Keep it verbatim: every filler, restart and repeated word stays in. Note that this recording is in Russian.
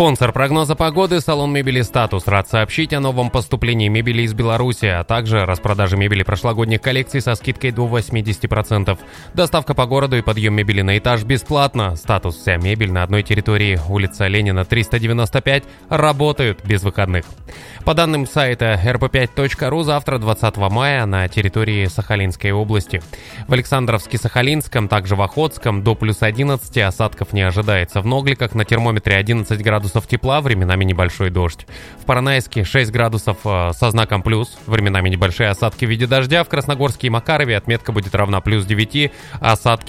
Спонсор прогноза погоды — салон мебели «Статус». Рад сообщить о новом поступлении мебели из Беларуси, а также распродаже мебели прошлогодних коллекций со скидкой до восемьдесят процентов. Доставка по городу и подъем мебели на этаж бесплатно. «Статус» — вся мебель на одной территории. Улица Ленина, триста девяносто пять. Работают без выходных. По данным сайта эр пэ пять точка ру, завтра, двадцатого мая, на территории Сахалинской области. В Александровске-Сахалинском, также в Охотском, до плюс одиннадцати, осадков не ожидается. В Ногликах на термометре одиннадцать градусов тепла, временами небольшой дождь. В Поронайске шесть градусов э, со знаком плюс, временами небольшие осадки в виде дождя. В Красногорске и Макарове отметка будет равна плюс девяти, осадки